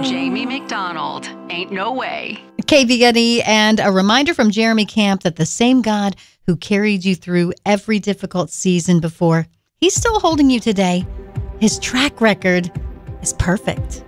Jamie McDonald. Ain't no way. KVNE, and a reminder from Jeremy Camp that the same God who carried you through every difficult season before, he's still holding you today. His track record is perfect.